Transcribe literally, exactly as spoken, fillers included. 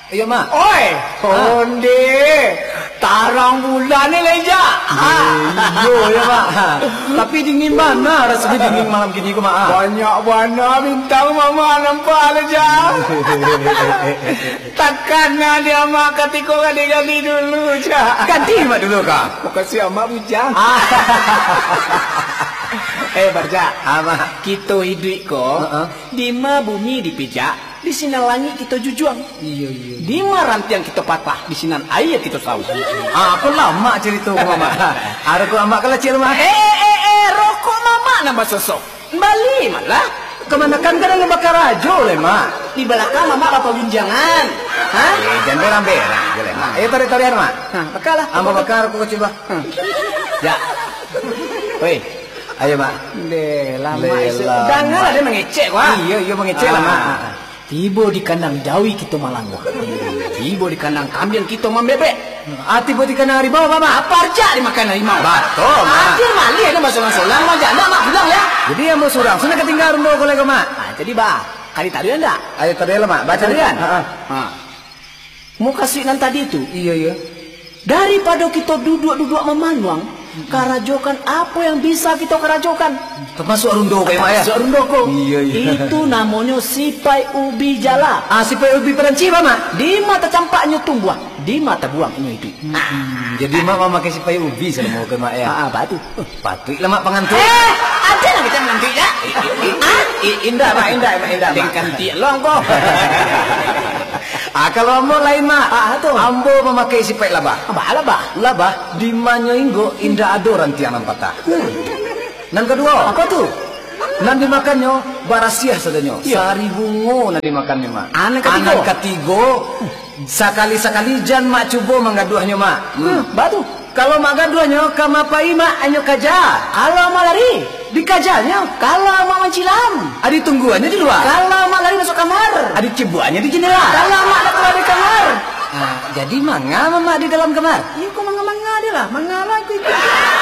Iya, Mak. Oi, onde. Tarang bulan ni leja. Iya, ya, Mak. Tapi dingin mana rasanya dingin malam gini kok, Mak? Banyak warna bintang mama nampak leja. Takkan dia mak ketika ganti-ganti dulu, Cak. Ganti Mak dulu, Kak. Makasih amak bujang. Eh, Barca, Ama. kita hidup kok. Uh-uh. Di ma bumi dipijak, di sinar langit kita jujuang. Iya, iya. Di ma rantiang kita patah, di sinar air kita saus. Ah, aku lama cerita sama Mak. Ada ku amak kalau cil, Mak. Eh, eh, eh, rokok mama nambah sosok. Bali malah. Kemana kan kadang ngebakar aja le, Mak. Di belakang mama apa gunjangan? Hah? Eh, jangan berang-berang aja le, Mak. Ayo tarik-tarian, Mak. Hah, bakalah. Amba bakar aku coba. Ya. Woi. Ayo, Mak. Deh, lama itu. Lela, Jangan Mak. ada mengecek, wah. Iya, iya mengecek lah, Mak. Tiba di kandang jawi kita malangwa. Tiba di kandang kambing kita membebek. Ah, tiba di kandang harimau, Mak. Apa aja dimakan harimau? Betul, Mak. Aja mali ada masuk-masuk-lang aja. Nak mak bilang ya. Jadi yang mau surang, sana ketinggalan dulu kolego, Mak. Ah, jadi bah, kali tadi enggak? Ayo tarian lah, Mak. Baca tarian. Ah. Ah. Mau kasih nan tadi itu. Iya, iya. Daripada kita duduk-duduk memanuang, karajokan apa yang bisa kita karajokan? Termasuk arundo kayak Mak ya? Termasuk arundo kok. Iya, iya. Itu namanya sipai ubi jala. Ah, si Pak Ubi peranci, Mak. Di mata campaknya tumbuh, di mata buang ini itu. Hmm, jadi Mak mau pakai si Pak Ubi sama mau ke Mak ya? Ah, batu. Patut lah Mak pengantin. Eh, ada lah kita nanti ya. Ah, Indah, Mak, indah, Mak, indah, Mak. tingkan tiang kok. Ah, kalau ambo lain, Mak. Ah, tu. Ambo memakai si Pak labah. Apa lah, Labah di manyo inggo indah adoran tiang patah. Nan kedua, Apa tuh? nan dimakannya barasiah sadanyo. Iya. Sari bungo nan dimakannya, Mak. Anak ketigo. Anak ketigo. Sekali-sekali jan Mak coba menggaduhnya, Mak. Hmm, batu. Kalau mak gaduhnya, kamapai Mak anyo kaja. Kalau mau lari, Dikajanya, kalau mau mencilam, adi tungguannya di luar. kalau mau lari masuk kamar, Adi cibuannya di jendela. kalau mau ada keluar di kamar. Ah, jadi mangga Mak di dalam kamar. Iya kok manga-manga dia lah, manga lah aku itu.